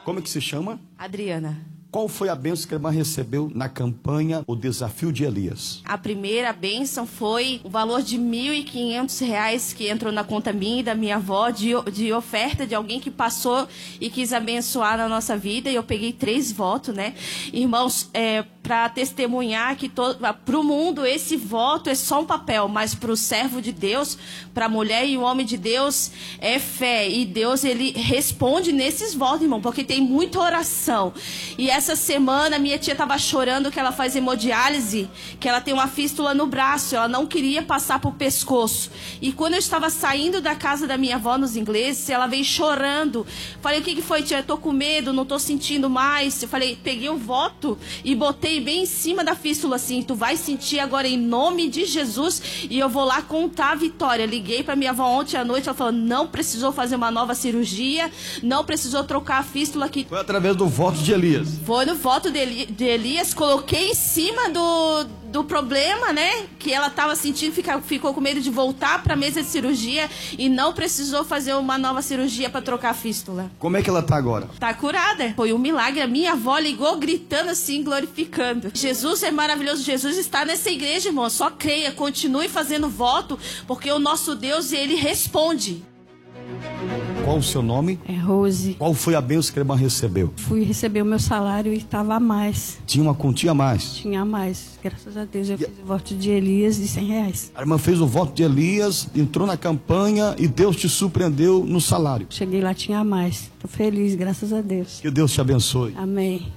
Como é que se chama? Adriana. Qual foi a bênção que a irmã recebeu na campanha O Desafio de Elias? A primeira bênção foi o valor de R$ 1.500 que entrou na conta minha e da minha avó, de oferta de alguém que passou e quis abençoar na nossa vida. E eu peguei 3 votos, né? Irmãos, para testemunhar que para o mundo esse voto é só um papel, mas para o servo de Deus, para a mulher e o homem de Deus, é fé. E Deus, ele responde nesses votos, irmão, porque tem muita oração. E essa semana, minha tia estava chorando que ela faz hemodiálise, que ela tem uma fístula no braço, ela não queria passar pro pescoço. E quando eu estava saindo da casa da minha avó nos ingleses, ela veio chorando. Falei, o que foi, tia? Eu tô com medo, não tô sentindo mais. Eu falei, peguei o voto e botei bem em cima da fístula, assim, tu vai sentir agora em nome de Jesus e eu vou lá contar a vitória. Liguei para minha avó ontem à noite, ela falou, não precisou fazer uma nova cirurgia, não precisou trocar a fístula aqui. Foi através do voto de Elias. Foi no voto de Elias, coloquei em cima do problema, né? Que ela estava sentindo, ficou com medo de voltar para a mesa de cirurgia e não precisou fazer uma nova cirurgia para trocar a fístula. Como é que ela está agora? Tá curada. Foi um milagre. A minha avó ligou gritando assim, glorificando. Jesus é maravilhoso. Jesus está nessa igreja, irmão. Só creia, continue fazendo voto, porque o nosso Deus, ele responde. Qual o seu nome? É Rose. Qual foi a bênção que a irmã recebeu? Fui receber o meu salário e estava a mais. Tinha uma quantia a mais? Tinha a mais. Graças a Deus eu fiz o voto de Elias de R$100. A irmã fez o voto de Elias, entrou na campanha e Deus te surpreendeu no salário. Cheguei lá, tinha a mais. Estou feliz, graças a Deus. Que Deus te abençoe. Amém.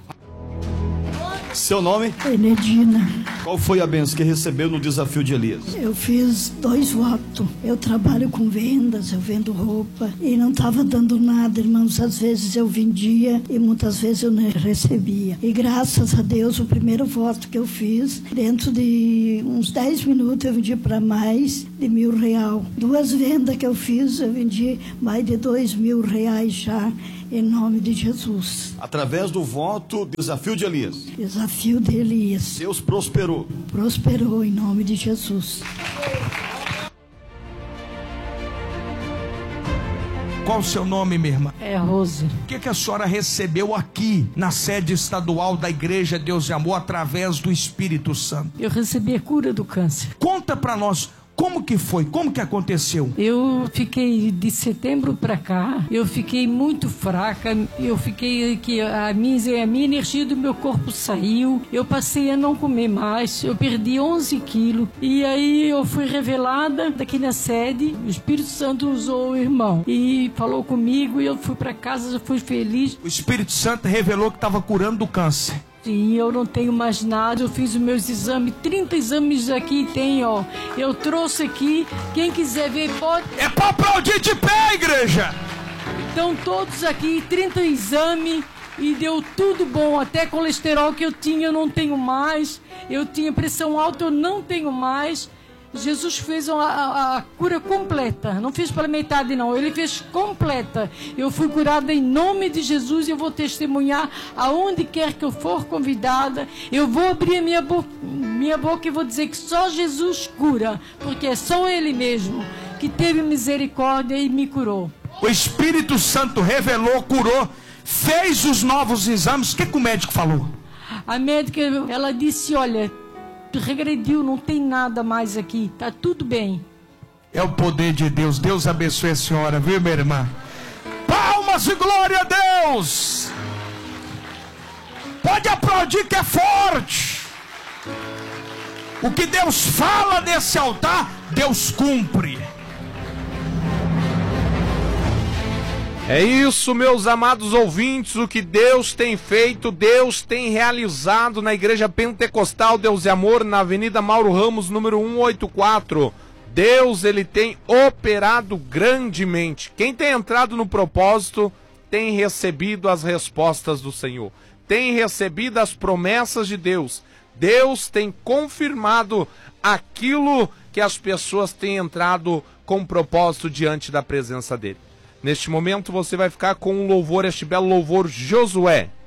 Seu nome? Benedina. Qual foi a bênção que recebeu no desafio de Elias? Eu fiz 2 votos. Eu trabalho com vendas, eu vendo roupa e não estava dando nada, irmãos. Às vezes eu vendia e muitas vezes eu não recebia. E graças a Deus, o primeiro voto que eu fiz, dentro de uns 10 minutos eu vendi para mais de R$1.000. 2 vendas que eu fiz, eu vendi mais de R$2.000 já. Em nome de Jesus. Através do voto, desafio de Elias. Desafio de Elias. Deus prosperou. Prosperou em nome de Jesus. Qual o seu nome, minha irmã? É Rose. O que a senhora recebeu aqui na sede estadual da Igreja Deus e Amor através do Espírito Santo? Eu recebi a cura do câncer. Conta pra nós. Como que foi? Como que aconteceu? Eu fiquei de setembro para cá, eu fiquei muito fraca, eu fiquei que a minha energia do meu corpo saiu, eu passei a não comer mais, eu perdi 11 quilos e aí eu fui revelada daqui na sede, o Espírito Santo usou o irmão e falou comigo e eu fui para casa, eu fui feliz. O Espírito Santo revelou que estava curando do câncer. Sim, eu não tenho mais nada, eu fiz os meus exames, 30 exames aqui tem, ó. Eu trouxe aqui, quem quiser ver pode... É pra aplaudir de pé, igreja! Então todos aqui, 30 exames e deu tudo bom, até colesterol que eu tinha eu não tenho mais, eu tinha pressão alta eu não tenho mais. Jesus fez a cura completa, não fez pela metade não, ele fez completa. Eu fui curada em nome de Jesus e eu vou testemunhar aonde quer que eu for convidada. Eu vou abrir a minha boca e vou dizer que só Jesus cura, porque é só ele mesmo que teve misericórdia e me curou. O Espírito Santo revelou, curou, fez os novos exames. O que o médico falou? A médica, ela disse, olha, regrediu, não tem nada mais aqui, tá tudo bem. É o poder de Deus. Deus abençoe a senhora, viu, minha irmã? Palmas e glória a Deus! Pode aplaudir que é forte. O que Deus fala nesse altar, Deus cumpre. É isso, meus amados ouvintes, o que Deus tem feito, Deus tem realizado na Igreja Pentecostal Deus e Amor, na Avenida Mauro Ramos, número 184. Deus, ele tem operado grandemente. Quem tem entrado no propósito, tem recebido as respostas do Senhor. Tem recebido as promessas de Deus. Deus tem confirmado aquilo que as pessoas têm entrado com propósito diante da presença dele. Neste momento você vai ficar com um louvor, este belo louvor Josué.